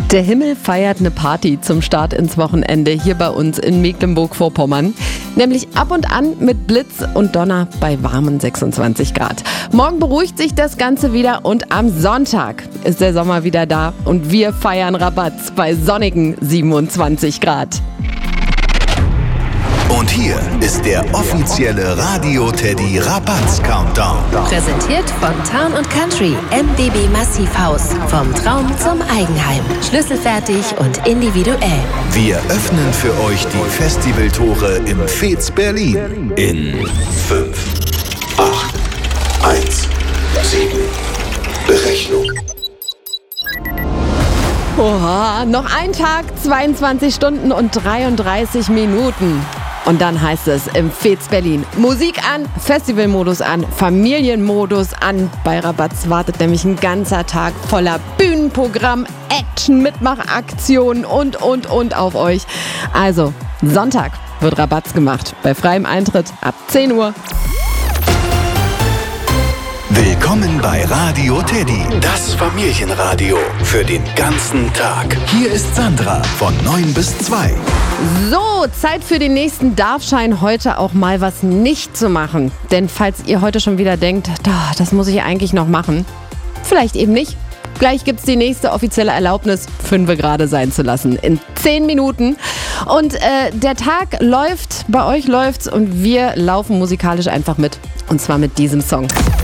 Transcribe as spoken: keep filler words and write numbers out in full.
Der Himmel feiert eine Party zum Start ins Wochenende hier bei uns in Mecklenburg-Vorpommern. Nämlich ab und an mit Blitz und Donner bei warmen sechsundzwanzig Grad. Morgen beruhigt sich das Ganze wieder und am Sonntag ist der Sommer wieder da und wir feiern Rabatz bei sonnigen siebenundzwanzig Grad. Und hier ist der offizielle Radio Teddy Rabatz Countdown. Präsentiert von Town und Country, M B B Massivhaus. Vom Traum zum Eigenheim. Schlüsselfertig und individuell. Wir öffnen für euch die Festivaltore im Fez Berlin. In fünf, acht, eins, sieben, Berechnung. Oha, noch ein Tag, zweiundzwanzig Stunden und dreiunddreißig Minuten. Und dann heißt es im Fez Berlin: Musik an, Festivalmodus an, Familienmodus an. Bei Rabatz wartet nämlich ein ganzer Tag voller Bühnenprogramm, Action, Mitmachaktionen und, und, und auf euch. Also, Sonntag wird Rabatz gemacht. Bei freiem Eintritt ab zehn Uhr. Willkommen bei Radio Teddy, das Familienradio für den ganzen Tag. Hier ist Sandra von neun bis zwei. So, Zeit für den nächsten Darfschein, heute auch mal was nicht zu machen. Denn falls ihr heute schon wieder denkt, das muss ich eigentlich noch machen, vielleicht eben nicht. Gleich gibt's die nächste offizielle Erlaubnis, fünfe gerade sein zu lassen. In zehn Minuten. Und äh, der Tag läuft, bei euch läuft's und wir laufen musikalisch einfach mit. Und zwar mit diesem Song.